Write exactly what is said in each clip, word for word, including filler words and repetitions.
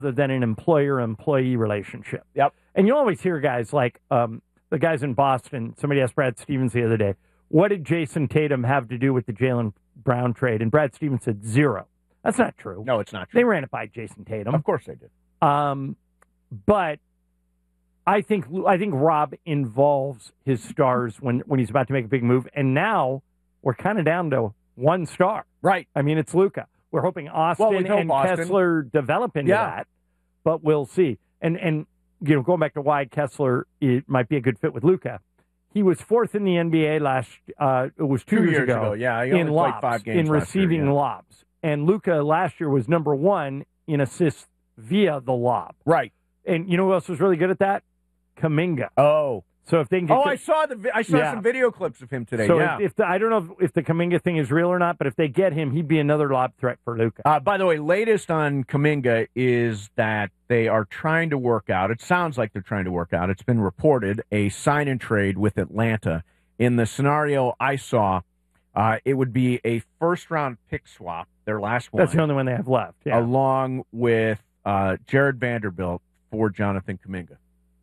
than an employer-employee relationship. Yep. And you always hear guys like um, the guys in Boston. Somebody asked Brad Stevens the other day, what did Jason Tatum have to do with the Jaylen Brown trade? And Brad Stevens said zero. That's not true. No, it's not true. They ran it by Jason Tatum. Of course they did. Um, but I think I think Rob involves his stars when, when he's about to make a big move. And now we're kind of down to one star. Right. I mean, it's Luka. We're hoping Austin Well, we hope and Austin. Kessler develop into Yeah. that, but we'll see. And, and you know, going back to why Kessler it might be a good fit with Luka, he was fourth in the N B A last, uh, it was two, Two years, years ago, ago, yeah, he in only played lobs, five games in last year, receiving yeah. lobs. And Luka last year was number one in assists via the lob. Right. And you know who else was really good at that? Kuminga. Oh. So if they can get Oh, to- I saw the vi- I saw Yeah. some video clips of him today. So yeah. if, if the, I don't know if, if the Kuminga thing is real or not, but if they get him, he'd be another lob threat for Luka. Uh, by the way, latest on Kuminga is that they are trying to work out, it sounds like they're trying to work out, it's been reported, a sign-and trade with Atlanta. In the scenario I saw, uh, it would be a first-round pick swap, their last one. That's the only one they have left. Yeah. Along with uh, Jared Vanderbilt for Jonathan Kuminga.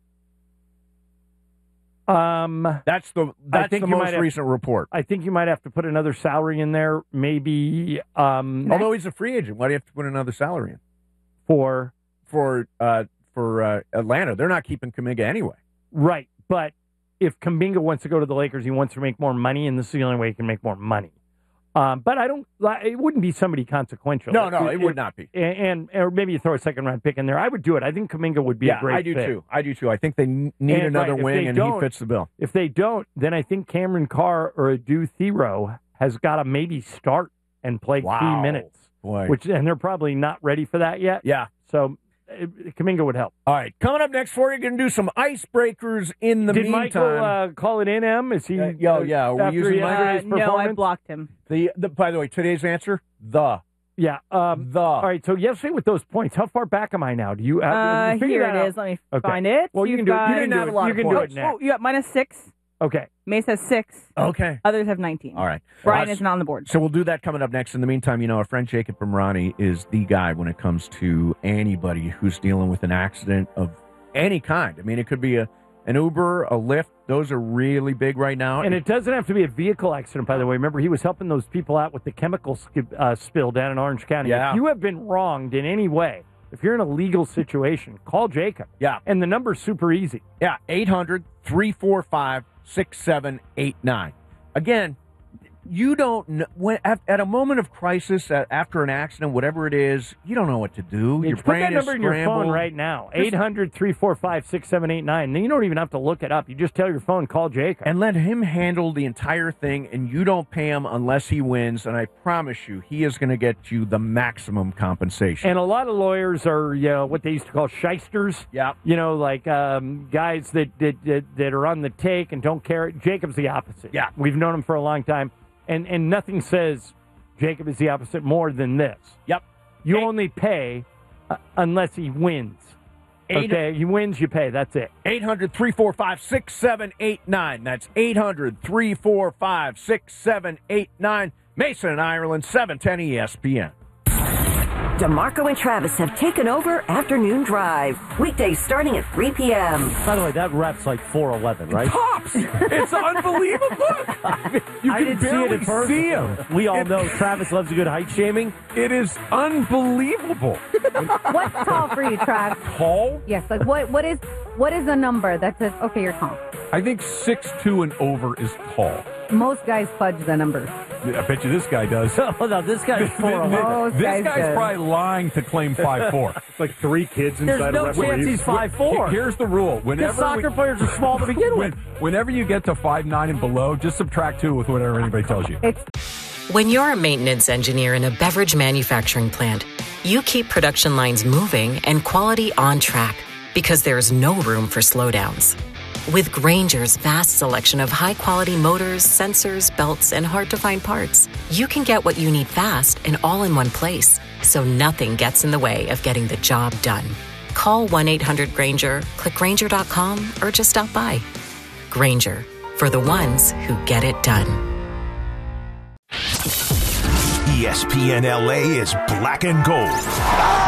Um, That's the that's think the you most might have- recent report. I think you might have to put another salary in there, maybe um, Although he's a free agent, why do you have to put another salary in for for uh, for uh, Atlanta? They're not keeping Kuminga anyway. right. But if Kuminga wants to go to the Lakers, he wants to make more money, and this is the only way he can make more money. Um, but I don't. It wouldn't be somebody consequential. No, no, it would not be. And, and or maybe you throw a second round pick in there. I would do it. I think Kuminga would be Yeah, a great I do fit. too. I do too. I think they n- need And, another right, if wing, they and he don't- fits the bill. If they don't, then I think Cameron Carr or Adu Thero has got to maybe start and play Wow. key minutes. Boy. Which and they're probably not ready for that yet. Yeah. So uh, Kuminga would help. All right. Coming up next for you, going to do some icebreakers in the Did meantime. Michael uh, call it in, M? Is he? Uh, yo, yeah, are we after using he Michael? ended Uh, his no, I performance? blocked him. the, the By the way, today's answer, the. Yeah. Um, The. All right. So yesterday with those points, how far back am I now? Do you? Uh, figure here that it out? is. Let me Okay. find it. Well, you You've can do it. got- You didn't can have do a lot it. of You can do points. it next. Oh, you got minus six. Okay. Mace has six. Okay. Others have nineteen. All right. Brian Uh, isn't on the board. So we'll do that coming up next. In the meantime, you know, our friend Jacob Pomerani is the guy when it comes to anybody who's dealing with an accident of any kind. I mean, it could be a an Uber, a Lyft. Those are really big right now. And it doesn't have to be a vehicle accident, by the way. Remember, he was helping those people out with the chemical sk- uh, spill down in Orange County. Yeah. If you have been wronged in any way, if you're in a legal situation, call Jacob. Yeah. And the number's super easy. Yeah, eight hundred, three four five, six seven eight nine. Again, you don't know, when, at, at a moment of crisis, at, after an accident, whatever it is, you don't know what to do. Your Put brain that is number in your phone scrambled. right now, Just- eight hundred, three four five, six seven eight nine. Then you don't even have to look it up. You just tell your phone, call Jacob. And let him handle the entire thing, and you don't pay him unless he wins. And I promise you, he is going to get you the maximum compensation. And a lot of lawyers are, you know, what they used to call shysters. Yeah. You know, like um, guys that, that, that, that are on the take and don't care. Jacob's the opposite. Yeah. We've known him for a long time. And and nothing says Jacob is the opposite more than this. Yep. You Eight- only pay uh, unless he wins. Eight- Okay, he wins, you pay. That's it. eight hundred, three four five, six seven eight nine. That's eight hundred, three four five, six seven eight nine. Mason and Ireland, seven ten E S P N. DeMarco and Travis have taken over Afternoon Drive. Weekdays starting at three p.m. By the way, that rep's like four eleven, right? Tops! It's unbelievable! You I can didn't see it barely at first. see him. We all It- know Travis loves a good height shaming. It is unbelievable. What's tall for you, Trav? Tall? Yes, like what? What is what is a number that says okay, you're tall? I think six two and over is tall. Most guys fudge the number. I bet you this guy does. Oh, no, this guy's four eleven. Most This guys guy's do. probably lying to claim five four. It's like three kids There's inside no a chance referee. he's five four. Here's the rule. Because Whenever soccer we- players are small to begin when, with. whenever you get to five nine and below, just subtract two with whatever anybody tells you. It's When you're a maintenance engineer in a beverage manufacturing plant, you keep production lines moving and quality on track because there's no room for slowdowns. With Grainger's vast selection of high-quality motors, sensors, belts, and hard-to-find parts, you can get what you need fast and all in one place, so nothing gets in the way of getting the job done. Call one eight hundred Grainger, click Grainger dot com, or just stop by. Grainger, for the ones who get it done. E S P N L A is black and gold.